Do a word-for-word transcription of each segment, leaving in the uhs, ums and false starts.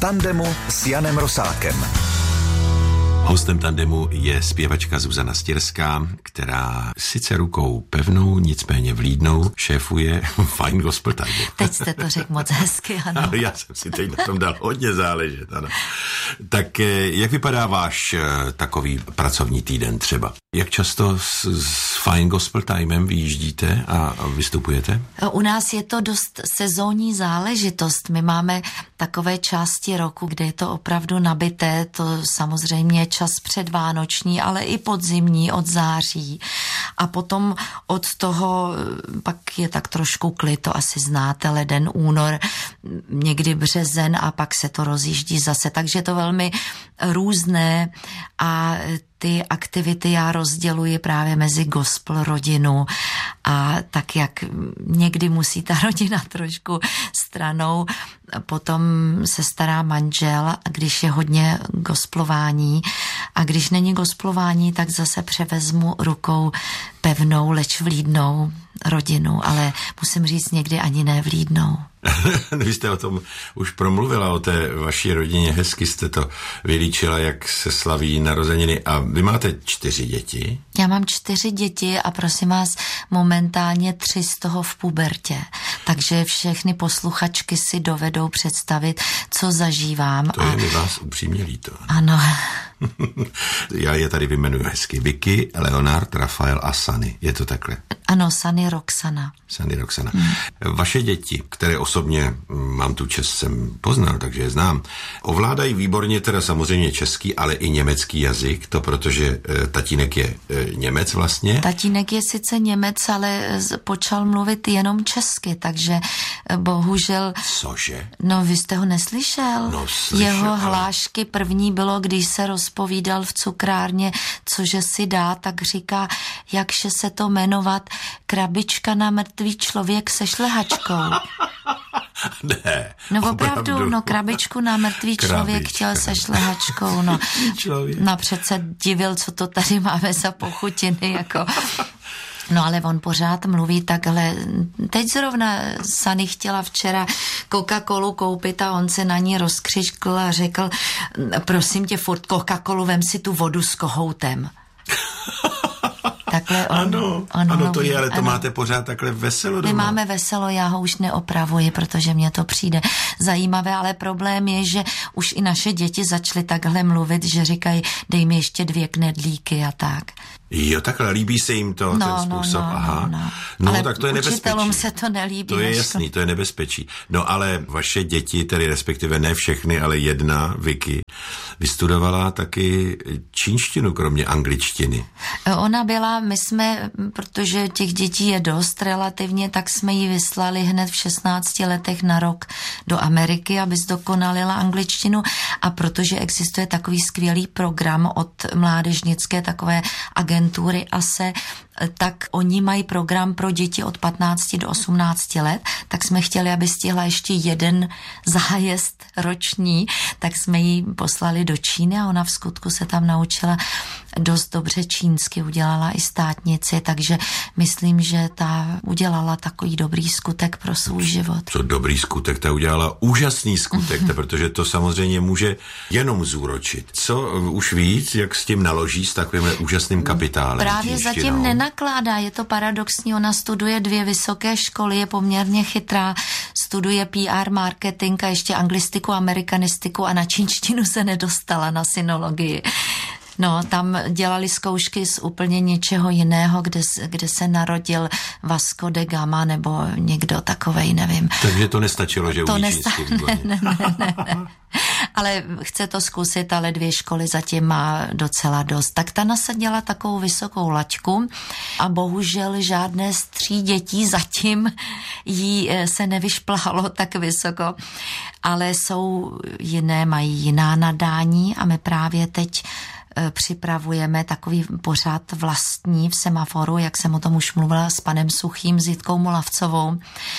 tandemu s Janem Rosákem. Hostem tandemu je zpěvačka Zuzana Stěrská, která sice rukou pevnou, nicméně vlídnou šéfuje Fajn Gospel Time. Teď jste to řekl moc hezky, ano. ano. Já jsem si teď na tom dal hodně záležet, ano. Tak jak vypadá váš takový pracovní týden třeba? Jak často s, s Fajn Gospel Timem vyjíždíte a vystupujete? U nás je to dost sezónní záležitost. My máme takové části roku, kde je to opravdu nabité, to samozřejmě čas předvánoční, ale i podzimní od září. A potom od toho pak je tak trošku klid, to asi znáte, leden, únor, někdy březen a pak se to rozjíždí zase. Takže je to velmi různé a ty aktivity já rozděluji právě mezi gospel, rodinu a tak, jak někdy musí ta rodina trošku stranou, potom se stará manžel, když je hodně gospelování a když není gospelování, tak zase převezmu rukou pevnou, leč vlídnou rodinu, ale musím říct někdy ani ne vlídnou. Vy jste o tom už promluvila, o té vaší rodině, hezky jste to vylíčila, jak se slaví narozeniny a vy máte čtyři děti? Já mám čtyři děti a prosím vás, momentálně tři z toho v pubertě, takže všechny posluchačky si dovedou představit, co zažívám. To a... je mi vás upřímně líto. Ano. Já je tady vyjmenuji hezky. Vicky, Leonard, Rafael a Sunny. Je to takhle? Ano, Sunny, Roxana. Sunny, Roxana. Hmm. Vaše děti, které osobně mám tu čest jsem poznal, takže je znám, ovládají výborně teda samozřejmě český, ale i německý jazyk, to protože e, tatínek je e, Němec vlastně. Tatínek je sice Němec, ale počal mluvit jenom česky, takže bohužel... Cože? No, vy jste ho neslyšel? No, slyšel, Jeho ale... hlášky první bylo, když se rozpovídal v cukrárně, cože si dá, tak říká, jakže se to jmenovat, krabička na mrtvý člověk se šlehačkou. Ne. No opravdu, no krabičku na mrtvý Krabička. Člověk chtěl se šlehačkou, no. No přece divil, co to tady máme za pochutiny, jako... No ale on pořád mluví takhle. Teď zrovna Sunny chtěla včera Coca-Colu koupit a on se na ní rozkřičkl a řekl, prosím tě, furt Coca-Colu, vem si tu vodu s kohoutem. Takhle on, ano, on ano, mluví, to je, ale to ano. Máte pořád takhle veselo doma. My máme veselo, já ho už neopravuji, protože mně to přijde zajímavé, ale problém je, že už i naše děti začaly takhle mluvit, že říkají, dej mi ještě dvě knedlíky a tak. Jo, takhle líbí se jim to, no, ten způsob, no, no, aha. No, no. No, ale tak to je nebezpečí. Učitelům se to nelíbí. To je neško. jasný, to je nebezpečí. No ale vaše děti, tedy respektive ne všechny, ale jedna, Vicky, vystudovala taky čínštinu, kromě angličtiny. Ona byla, my jsme, protože těch dětí je dost relativně, tak jsme ji vyslali hned v šestnácti letech na rok do Ameriky, aby zdokonalila angličtinu a protože existuje takový skvělý program od mládežnické takové agentury A S E, tak oni mají program pro děti od patnácti do osmnácti let, tak jsme chtěli, aby stihla ještě jeden zájezd roční, tak jsme ji poslali do Číny a ona v skutku se tam naučila dost dobře čínsky, udělala i státnici, takže myslím, že ta udělala takový dobrý skutek pro svůj život. Co dobrý skutek, ta udělala úžasný skutek, protože to samozřejmě může jenom zúročit. Co už víc, jak s tím naloží, s takovým úžasným kapitálem? Právě zatím nenakládá, je to paradoxní, ona studuje dvě vysoké školy, je poměrně chytrá, studuje P R, marketing a ještě anglistiku, amerikanistiku a na čínštinu se nedostala, na sinologii. No, tam dělali zkoušky z úplně něčeho jiného, kde, kde se narodil Vasco de Gama nebo někdo takovej, nevím. Takže to nestačilo, že to umí nesta- čínsky. ne, ne, ne, ne, ne. Ale chce to zkusit, ale dvě školy zatím má docela dost. Tak ta nasadila takovou vysokou laťku a bohužel žádné z tří dětí zatím jí se nevyšplhalo tak vysoko, ale jsou jiné, mají jiná nadání a my právě teď připravujeme takový pořad vlastní v Semaforu, jak jsem o tom už mluvila s panem Suchým, s Jitkou Molavcovou.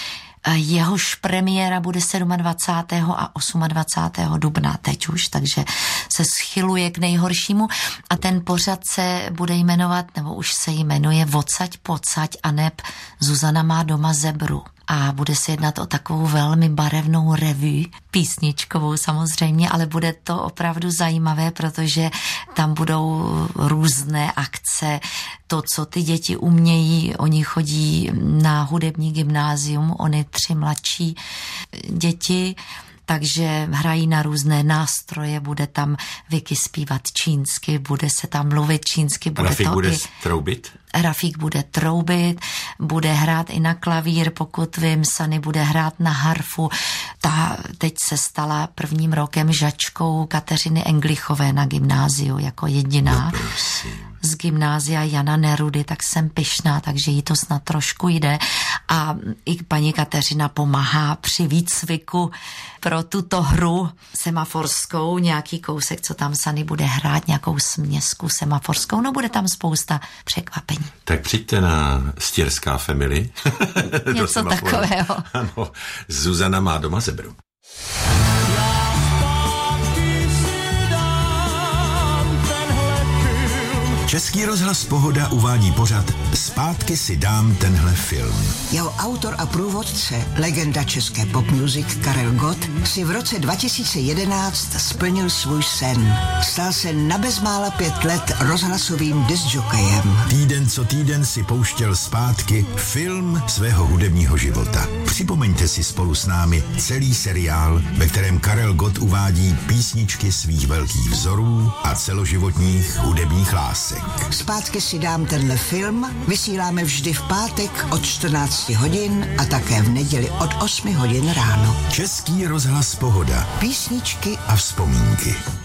Jehož premiéra bude dvacátého sedmého a dvacátého osmého dubna teď už, takže se schyluje k nejhoršímu a ten pořad se bude jmenovat, nebo už se jmenuje Vocať, pocať a neb Zuzana má doma zebru. a bude se jednat o takovou velmi barevnou revue, písničkovou samozřejmě, ale bude to opravdu zajímavé, protože tam budou různé akce, to, co ty děti umějí, oni chodí na hudební gymnázium, oni tři mladší děti, takže hrají na různé nástroje, bude tam Vicky zpívat čínsky, bude se tam mluvit čínsky. Bude Rafík to bude i... troubit? Rafík bude troubit, bude hrát i na klavír, pokud vím, Sany bude hrát na harfu. Ta teď se stala prvním rokem žačkou Kateřiny Englichové na gymnáziu jako jediná. No, z gymnázia Jana Nerudy, tak jsem pyšná, takže jí to snad trošku jde. A i paní Kateřina pomáhá při výcviku pro tuto hru semaforskou, nějaký kousek, co tam Sany bude hrát, nějakou směsku semaforskou, no bude tam spousta překvapení. Tak přijďte na Stěrská family. Něco takového. Ano, Zuzana má doma zebru. Český rozhlas Pohoda uvádí pořad Zpátky si dám tenhle film. Jeho autor a průvodce, legenda české pop music Karel Gott, si v roce dva tisíce jedenáct splnil svůj sen. Stal se na bezmála pět let rozhlasovým discjokejem. Týden co týden si pouštěl zpátky film svého hudebního života. Připomeňte si spolu s námi celý seriál, ve kterém Karel Gott uvádí písničky svých velkých vzorů a celoživotních hudebních lásek. Zpátky si dám tenhle film vysíláme vždy v pátek od čtrnácti hodin a také v neděli od osmi hodin ráno. Český rozhlas Pohoda. Písničky A vzpomínky.